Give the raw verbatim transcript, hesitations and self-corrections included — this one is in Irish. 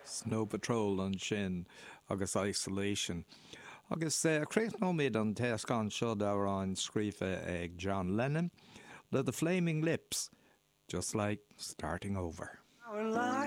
Snow Patrol an sin agus Isolation. Agus creic nóméid an teascán seo dáráin scríofa ag John Lennon le The Flaming Lips, Just Like Starting Over.